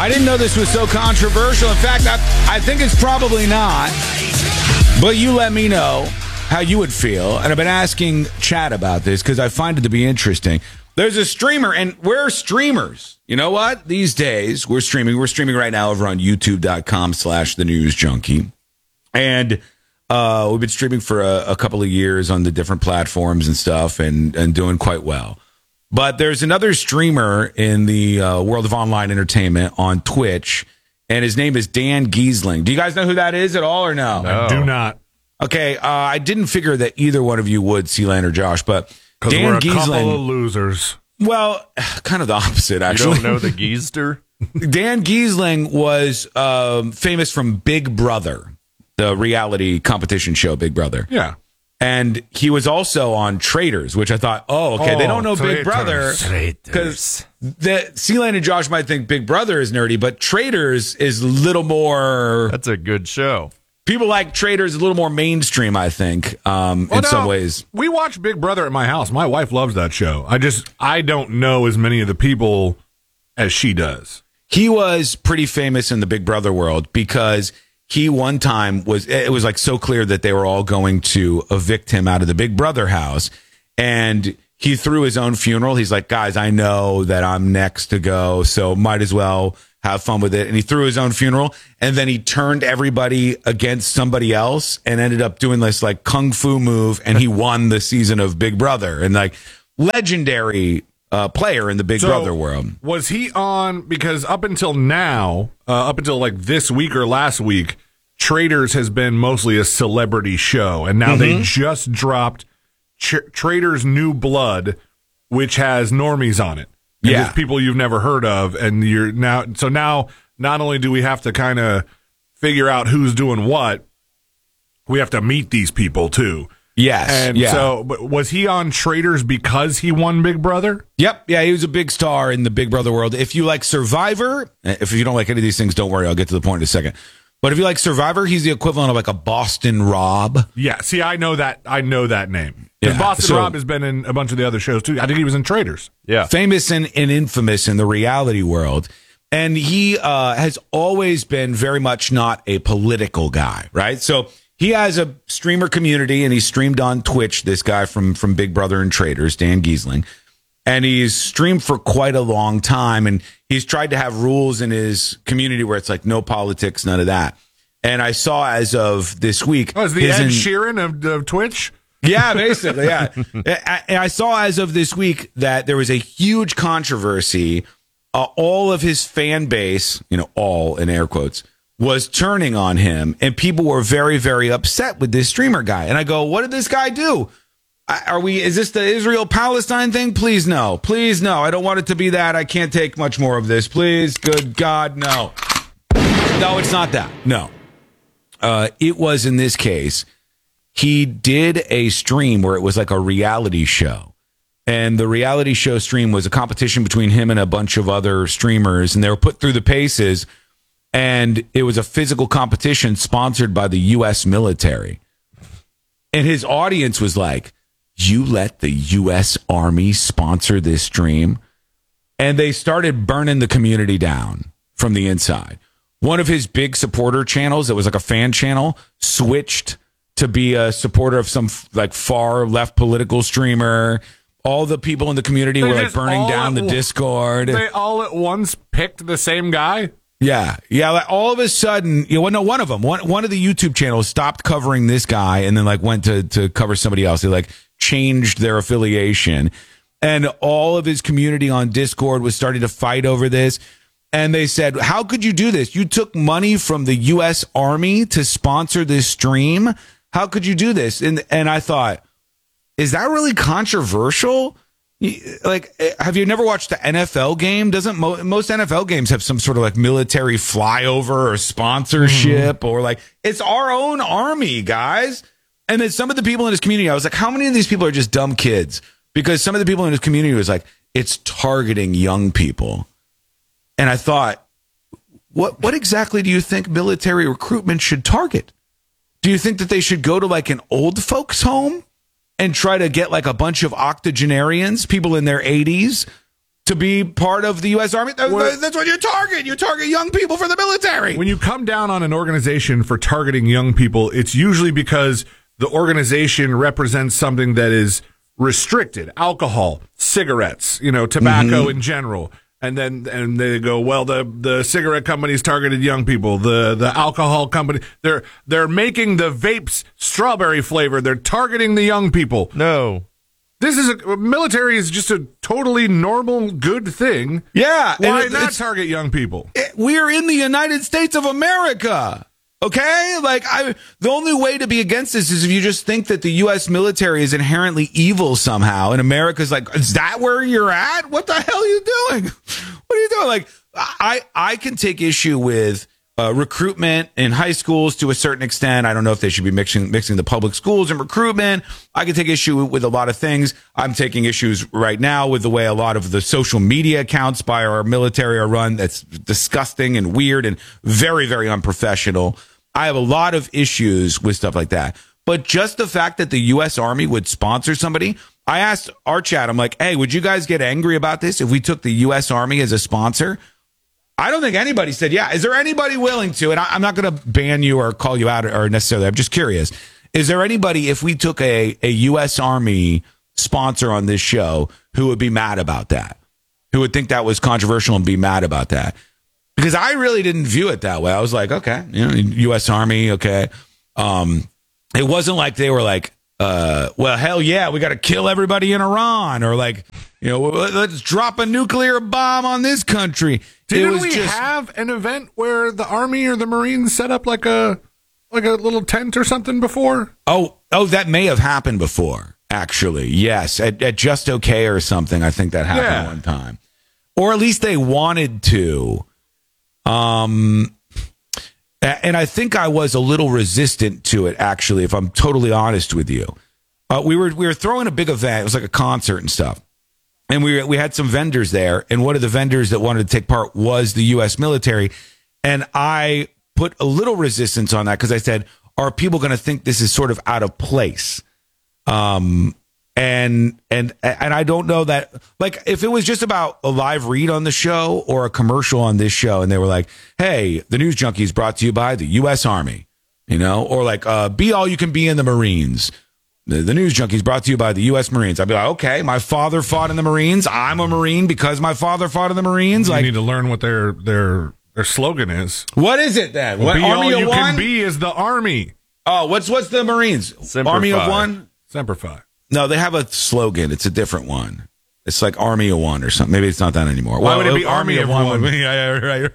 I didn't know this was so controversial. In fact, I think it's probably not. But you let me know how you would feel. And I've been asking Chad about this because I find it to be interesting. There's a streamer, and we're streamers. You know what? These days, we're streaming. We're streaming right now over on youtube.com/thenewsjunkie. And we've been streaming for a couple of years on the different platforms and stuff and doing quite well. But there's another streamer in the world of online entertainment on Twitch, and his name is Dan Giesling. Do you guys know who that is at all or no? I do not. Okay, I didn't figure that either one of you would, Sealand or Josh, but Dan we're a Giesling, couple of losers. well, kind of the opposite, actually. You don't know the Geezer? Dan Giesling was famous from Big Brother, the reality competition show Big Brother. Yeah. And he was also on Traitors, which I thought, they don't know Big Brother. Because Sealand and Josh might think Big Brother is nerdy, but Traitors is a little more... That's a good show. People like Traitors a little more mainstream, I think, in some ways. We watch Big Brother at my house. My wife loves that show. I don't know as many of the people as she does. He was pretty famous in the Big Brother world because... He one time it was like so clear that they were all going to evict him out of the Big Brother house. And he threw his own funeral. He's like, guys, I know that I'm next to go, so might as well have fun with it. And he threw his own funeral. And then he turned everybody against somebody else and ended up doing this like kung fu move. And he won the season of Big Brother. And like legendary player in the Big Brother world. Was he on, because up until now, up until like this week or last week, Traitors has been mostly a celebrity show, and now they just dropped Traitors New Blood, which has normies on it. And just people you've never heard of, and now not only do we have to kind of figure out who's doing what, we have to meet these people too. Yes. And so, but was he on Traitors because he won Big Brother? Yep. Yeah, he was a big star in the Big Brother world. If you like Survivor, if you don't like any of these things, don't worry. I'll get to the point in a second. But if you like Survivor, he's the equivalent of like a Boston Rob. Yeah. See, I know that name. Yeah. Boston Rob has been in a bunch of the other shows too. I think he was in Traitors. Yeah. Famous and infamous in the reality world. And he has always been very much not a political guy, right? So he has a streamer community, and he streamed on Twitch, this guy from Big Brother and Traitors, Dan Giesling. And he's streamed for quite a long time, and he's tried to have rules in his community where it's like no politics, none of that. And I saw as of this week... Oh, is the Ed Sheeran of Twitch? Yeah, basically, yeah. And I saw as of this week that there was a huge controversy. All of his fan base, all in air quotes, was turning on him, and people were very, very upset with this streamer guy. And I go, what did this guy do? Is this the Israel-Palestine thing? Please no. Please no. I don't want it to be that. I can't take much more of this. Please, good God, no. No, it's not that. No. It was, in this case, he did a stream where it was like a reality show. And the reality show stream was a competition between him and a bunch of other streamers, and they were put through the paces. And it was a physical competition sponsored by the U.S. military. And his audience was like, you let the U.S. Army sponsor this stream? And they started burning the community down from the inside. One of his big supporter channels, that was like a fan channel, switched to be a supporter of some like far left political streamer. All the people in the community were like burning down the Discord. They all at once picked the same guy? Yeah. Like all of a sudden, one of them, one of the YouTube channels stopped covering this guy and then like went to cover somebody else. They like changed their affiliation, and all of his community on Discord was starting to fight over this. And they said, how could you do this? You took money from the U.S. Army to sponsor this stream. How could you do this? And I thought, is that really controversial? Like, have you never watched the NFL game? Doesn't most NFL games have some sort of like military flyover or sponsorship or like, it's our own army, guys. And then some of the people in his community, I was like, how many of these people are just dumb kids? Because some of the people in his community was like, it's targeting young people. And I thought, what exactly do you think military recruitment should target? Do you think that they should go to like an old folks home and try to get like a bunch of octogenarians, people in their 80s, to be part of the U.S. Army. That's what you target. You target young people for the military. When you come down on an organization for targeting young people, it's usually because the organization represents something that is restricted: alcohol, cigarettes, tobacco in general. And they go, well, the cigarette companies targeted young people. The alcohol company, they're making the vapes strawberry flavor. They're targeting the young people. No. Military is just a totally normal, good thing. Yeah. Why not target young people? We're in the United States of America. Okay? The only way to be against this is if you just think that the U.S. military is inherently evil somehow. And America's like, is that where you're at? What the hell are you doing? What are you doing? I can take issue with recruitment in high schools to a certain extent. I don't know if they should be mixing the public schools and recruitment. I can take issue with a lot of things. I'm taking issues right now with the way a lot of the social media accounts by our military are run. That's disgusting and weird and very, very unprofessional. I have a lot of issues with stuff like that. But just the fact that the U.S. Army would sponsor somebody, I asked our chat, I'm like, hey, would you guys get angry about this if we took the U.S. Army as a sponsor? I don't think anybody said, yeah. Is there anybody willing to? And I'm not going to ban you or call you out or necessarily. I'm just curious. Is there anybody, if we took a U.S. Army sponsor on this show, who would be mad about that? Who would think that was controversial and be mad about that? Because I really didn't view it that way. I was like, okay, U.S. Army, okay. It wasn't like they were like, well, hell yeah, we got to kill everybody in Iran, or let's drop a nuclear bomb on this country. Didn't we have an event where the Army or the Marines set up like a little tent or something before? Oh, that may have happened before, actually. Yes, at Just Okay or something. I think that happened one time, or at least they wanted to. And I think I was a little resistant to it, actually, if I'm totally honest with you. We were throwing a big event. It was like a concert and stuff. And we had some vendors there. And one of the vendors that wanted to take part was the U.S. military. And I put a little resistance on that because I said, are people going to think this is sort of out of place? And I don't know that, if it was just about a live read on the show or a commercial on this show, and they were like, hey, the News Junkie is brought to you by the U.S. Army, or be all you can be in the Marines. The News Junkie is brought to you by the U.S. Marines. I'd be like, okay, my father fought in the Marines. I'm a Marine because my father fought in the Marines. You need to learn what their slogan is. What is it then? What, be Army all you of can one? be is the Army. Oh, what's the Marines? Semper Army Fi. of one? Semper Fi. No, they have a slogan. It's a different one. It's like Army of One or something. Maybe it's not that anymore. Why would it be Army of One? Yeah, right.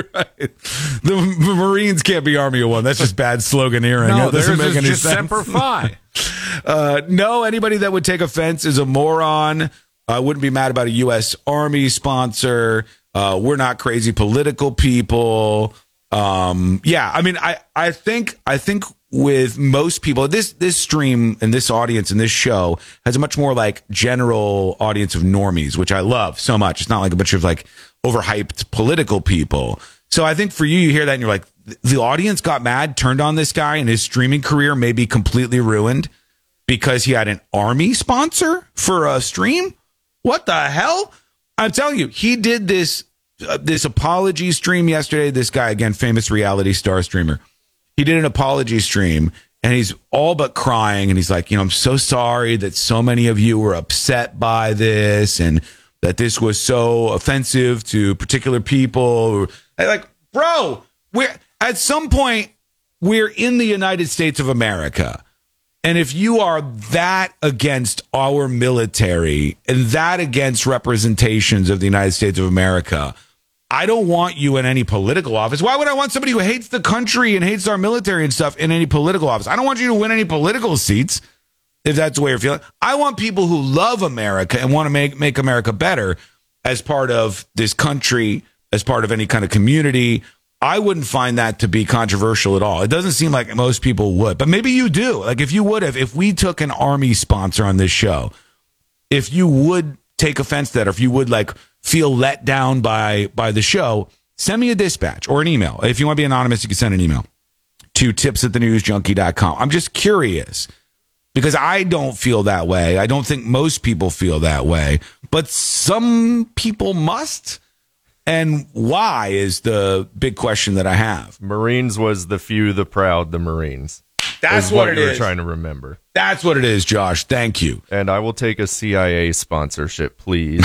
The Marines can't be Army of One. That's just bad sloganeering. No, that doesn't theirs make is any just sense. Semper Fi. No, anybody that would take offense is a moron. I wouldn't be mad about a U.S. Army sponsor. We're not crazy political people. Yeah, I mean, I think with most people, this stream and this audience and this show has a much more general audience of normies, which I love so much. It's not like a bunch of overhyped political people. So I think for you hear that and you're like, the audience got mad, turned on this guy, and his streaming career may be completely ruined because he had an Army sponsor for a stream. What the hell? I'm telling you, he did this apology stream yesterday. This guy, again, famous reality star streamer. He did an apology stream and he's all but crying. And he's like, I'm so sorry that so many of you were upset by this and that this was so offensive to particular people. Bro, at some point, we're in the United States of America. And if you are that against our military and that against representations of the United States of America, I don't want you in any political office. Why would I want somebody who hates the country and hates our military and stuff in any political office? I don't want you to win any political seats, if that's the way you're feeling. I want people who love America and want to make America better as part of this country, as part of any kind of community. I wouldn't find that to be controversial at all. It doesn't seem like most people would, but maybe you do. If you would have, if we took an Army sponsor on this show, if you would take offense to that, or if you would feel let down by the show, send me a dispatch or an email. If you want to be anonymous, you can send an email to tips@thenewsjunkie.com. I'm just curious. because I don't feel that way. I don't think most people feel that way, but some people must. And why is the big question that I have. Marines was the few, the proud, the Marines. That's what it you were is. trying to remember. That's what it is, Josh. Thank you. And I will take a CIA sponsorship, please.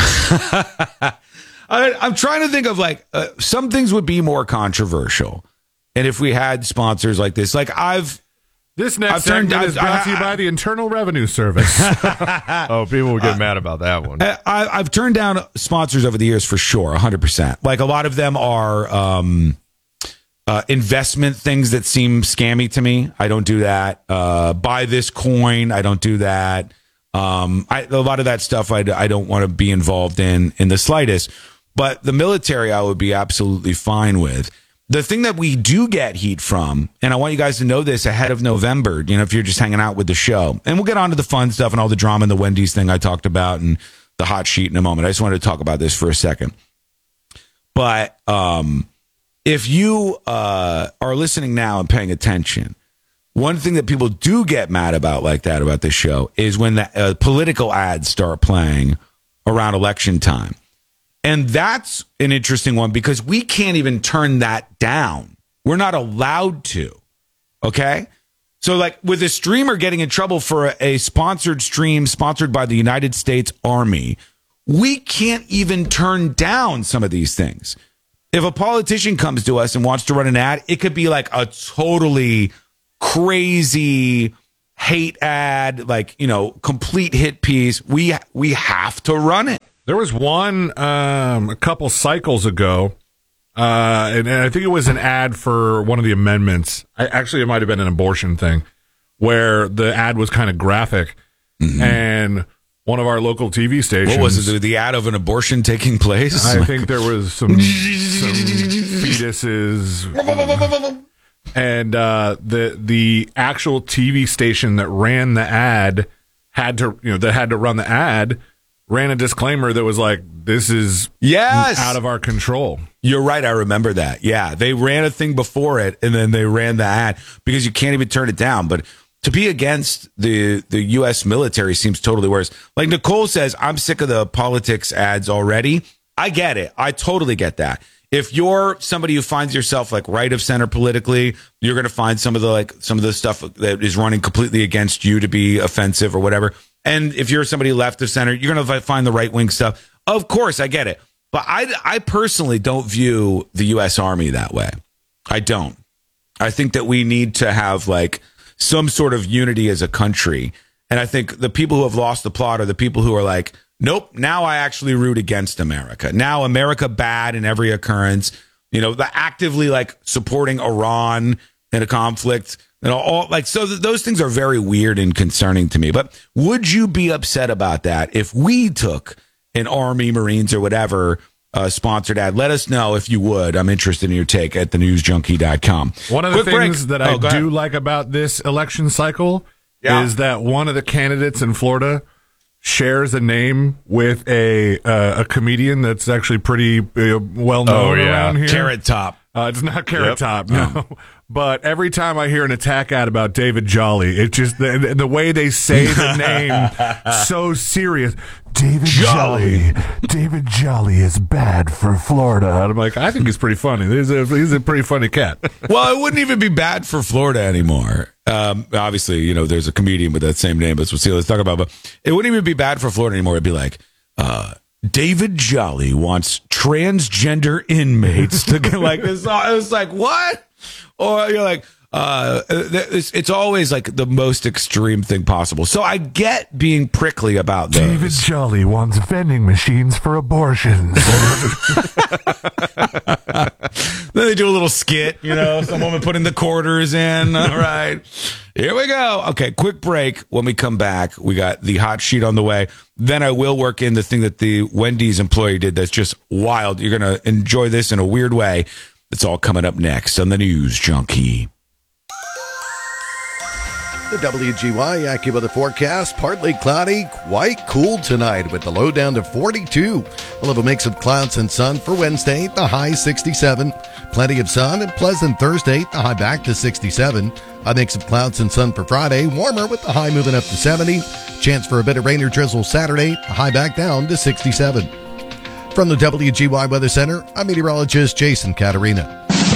I'm trying to think of some things would be more controversial. And if we had sponsors like this, This next segment is brought to you by the Internal Revenue Service. Oh, people will get mad about that one. I've turned down sponsors over the years for sure, 100%. Like a lot of them are investment things that seem scammy to me. I don't do that. Buy this coin. I don't do that. A lot of that stuff I don't want to be involved in the slightest. But the military I would be absolutely fine with. The thing that we do get heat from, and I want you guys to know this ahead of November, if you're just hanging out with the show, and we'll get on to the fun stuff and all the drama and the Wendy's thing I talked about and the hot sheet in a moment. I just wanted to talk about this for a second. But if you are listening now and paying attention, one thing that people do get mad about about this show is when the political ads start playing around election time. And that's an interesting one because we can't even turn that down. We're not allowed to. Okay? So with a streamer getting in trouble for a sponsored stream sponsored by the United States Army, we can't even turn down some of these things. If a politician comes to us and wants to run an ad, it could be a totally crazy hate ad, complete hit piece. We have to run it. There was one a couple cycles ago, and I think it was an ad for one of the amendments. It might have been an abortion thing, where the ad was kind of graphic, and one of our local TV stations. What was it? The ad of an abortion taking place? I think there was some fetuses, and the actual TV station that ran the ad had to run the ad. Ran a disclaimer that was this is out of our control. You're right. I remember that. Yeah. They ran a thing before it, and then they ran the ad because you can't even turn it down. But to be against the U.S. military seems totally worse. Like Nicole says, I'm sick of the politics ads already. I get it. I totally get that. If you're somebody who finds yourself right of center politically, you're going to find some of the stuff that is running completely against you to be offensive or whatever. And if you're somebody left of center, you're going to find the right wing stuff. Of course, I get it. But I personally don't view the U.S. Army that way. I don't. I think that we need to have some sort of unity as a country. And I think the people who have lost the plot are the people who are nope, now I actually root against America. Now America bad in every occurrence. The actively supporting Iran in a conflict. So those things are very weird and concerning to me. But would you be upset about that if we took an Army, Marines, or whatever sponsored ad? Let us know if you would. I'm interested in your take at thenewsjunkie.com. One of the things that I do like about this election cycle is that one of the candidates in Florida shares a name with a comedian that's actually pretty well known around here. Carrot Top. It's not Carrot Top, no. But every time I hear an attack ad about David Jolly, it's just the way they say the name, so serious. David Jolly. David Jolly is bad for Florida. And I'm I think he's pretty funny. He's a pretty funny cat. Well, it wouldn't even be bad for Florida anymore. Obviously, there's a comedian with that same name. That's what Celia's talking about. But it wouldn't even be bad for Florida anymore. It'd be David Jolly wants transgender inmates to get this. I was what? Or you're it's always the most extreme thing possible. So I get being prickly about those. David Jolly wants vending machines for abortions. Then they do a little skit, some woman putting the quarters in. All right, here we go. Okay, quick break. When we come back, we got the hot sheet on the way. Then I will work in the thing that the Wendy's employee did that's just wild. You're going to enjoy this in a weird way. It's all coming up next on the News Junkie. The WGY AccuWeather forecast, partly cloudy, quite cool tonight with the low down to 42. We'll have a mix of clouds and sun for Wednesday, the high 67. Plenty of sun and pleasant Thursday, the high back to 67. A mix of clouds and sun for Friday, warmer with the high moving up to 70. Chance for a bit of rain or drizzle Saturday, the high back down to 67. From the WGY Weather Center, I'm meteorologist Jason Caterina.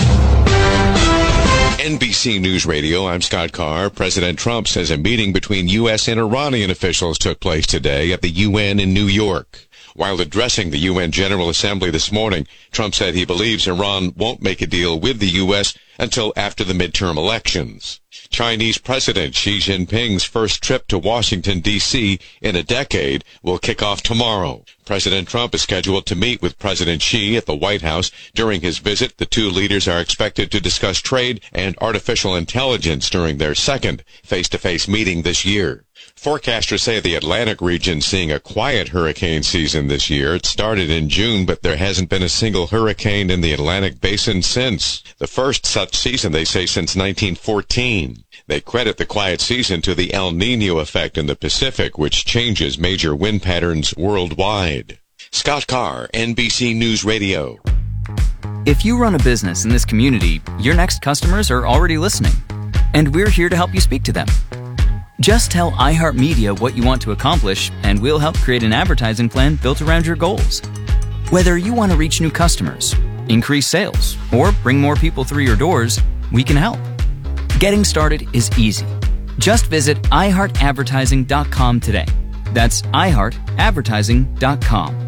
NBC News Radio, I'm Scott Carr. President Trump says a meeting between U.S. and Iranian officials took place today at the UN in New York. While addressing the UN General Assembly this morning, Trump said he believes Iran won't make a deal with the U.S. until after the midterm elections. Chinese President Xi Jinping's first trip to Washington, D.C. in a decade will kick off tomorrow. President Trump is scheduled to meet with President Xi at the White House. During his visit, the two leaders are expected to discuss trade and artificial intelligence during their second face-to-face meeting this year. Forecasters say the Atlantic region's seeing a quiet hurricane season this year. It started in June, but there hasn't been a single hurricane in the Atlantic basin since. The first such season, they say, since 1914. They credit the quiet season to the El Nino effect in the Pacific, which changes major wind patterns worldwide. Scott Carr, NBC News Radio. If you run a business in this community, your next customers are already listening, and we're here to help you speak to them. Just tell iHeartMedia what you want to accomplish, and we'll help create an advertising plan built around your goals. Whether you want to reach new customers, increase sales, or bring more people through your doors, we can help. Getting started is easy. Just visit iHeartAdvertising.com today. That's iHeartAdvertising.com.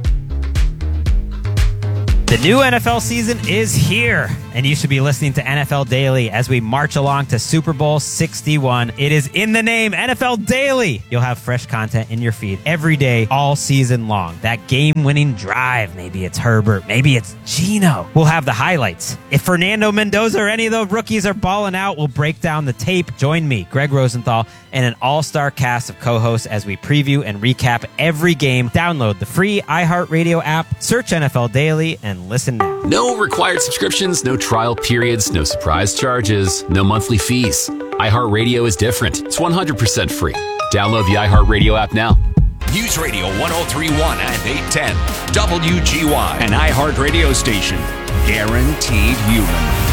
The new NFL season is here, and you should be listening to NFL Daily as we march along to Super Bowl 61. It is in the name, NFL Daily. You'll have fresh content in your feed every day, all season long. That game-winning drive, maybe it's Herbert, maybe it's Geno. We'll have the highlights. If Fernando Mendoza or any of the rookies are balling out, we'll break down the tape. Join me, Greg Rosenthal, and an all-star cast of co-hosts as we preview and recap every game. Download the free iHeartRadio app, search NFL Daily, and listen now. No required subscriptions, no trial periods, no surprise charges, no monthly fees. iHeartRadio is different. It's 100% free. Download the iHeartRadio app now. News Radio 1031 and 810. WGY, an iHeartRadio station. Guaranteed human.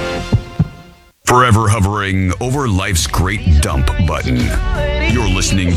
Forever hovering over life's great dump button. You're listening